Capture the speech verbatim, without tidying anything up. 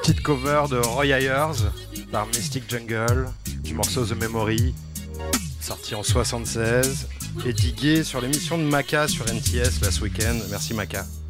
Petite cover de Roy Ayers par Mystic Jungle, du morceau The Memory, sorti en soixante-seize, et digué sur l'émission de Maca sur N T S là ce week-end. Merci Maca.